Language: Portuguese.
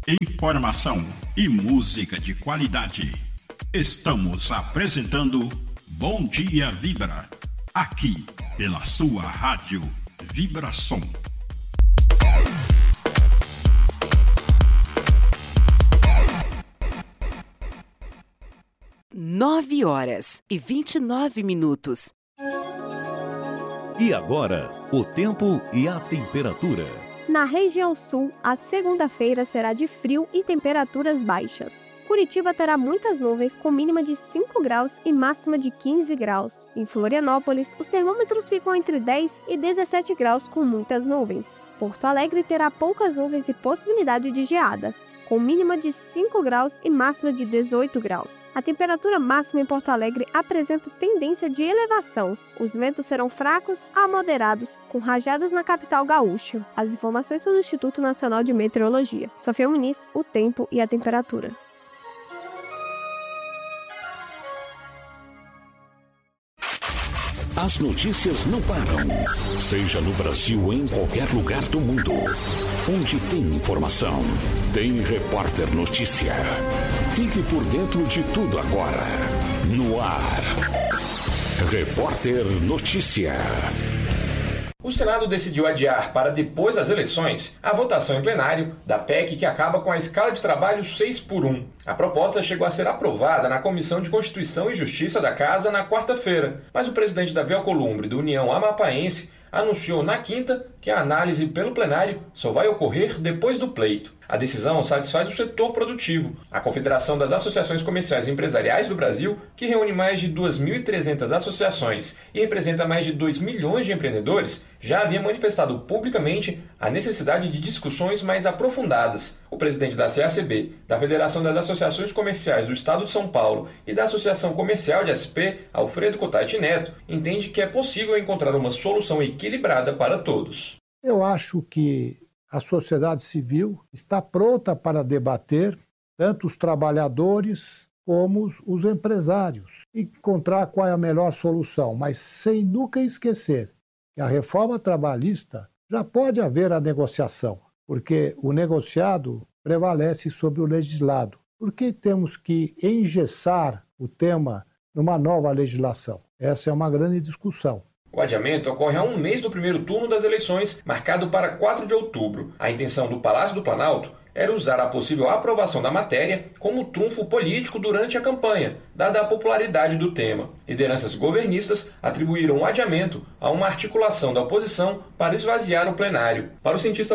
Informação e música de qualidade. Estamos apresentando Bom Dia Vibra, aqui pela sua rádio Vibração. 9h29. E agora, o tempo e a temperatura. Na região sul, a segunda-feira será de frio e temperaturas baixas. Curitiba terá muitas nuvens com mínima de 5 graus e máxima de 15 graus. Em Florianópolis, os termômetros ficam entre 10 e 17 graus com muitas nuvens. Porto Alegre terá poucas nuvens e possibilidade de geada, com mínima de 5 graus e máxima de 18 graus. A temperatura máxima em Porto Alegre apresenta tendência de elevação. Os ventos serão fracos a moderados, com rajadas na capital gaúcha. As informações são do Instituto Nacional de Meteorologia. Sofia Muniz, o tempo e a temperatura. As notícias não param, seja no Brasil ou em qualquer lugar do mundo. Onde tem informação, tem Repórter Notícia. Fique por dentro de tudo agora. No ar, Repórter Notícia. O Senado decidiu adiar para depois das eleições a votação em plenário da PEC que acaba com a escala de trabalho 6x1. A proposta chegou a ser aprovada na Comissão de Constituição e Justiça da Casa na quarta-feira, mas o presidente Davi Alcolumbre, do União Amapaense, anunciou na quinta que a análise pelo plenário só vai ocorrer depois do pleito. A decisão satisfaz o setor produtivo. A Confederação das Associações Comerciais e Empresariais do Brasil, que reúne mais de 2.300 associações e representa mais de 2 milhões de empreendedores, já havia manifestado publicamente a necessidade de discussões mais aprofundadas. O presidente da CACB, da Federação das Associações Comerciais do Estado de São Paulo e da Associação Comercial de SP, Alfredo Cotati Neto, entende que é possível encontrar uma solução equilibrada para todos. Eu acho que a sociedade civil está pronta para debater tanto os trabalhadores como os empresários, encontrar qual é a melhor solução, mas sem nunca esquecer que a reforma trabalhista já pode haver a negociação, porque o negociado prevalece sobre o legislado. Por que temos que engessar o tema numa nova legislação? Essa é uma grande discussão. O adiamento ocorre a um mês do primeiro turno das eleições, marcado para 4 de outubro. A intenção do Palácio do Planalto era usar a possível aprovação da matéria como trunfo político durante a campanha, dada a popularidade do tema. Lideranças governistas atribuíram o adiamento a uma articulação da oposição para esvaziar o plenário. Para o cientista